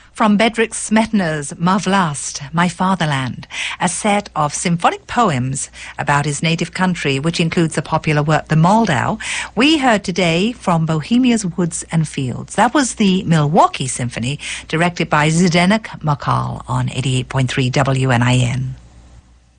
From Bedřich Smetana's Ma Vlast, My Fatherland, a set of symphonic poems about his native country, which includes the popular work The Moldau, we heard today From Bohemia's Woods and Fields. That was the Milwaukee Symphony, directed by Zdeněk Makal on 88.3 WNIN.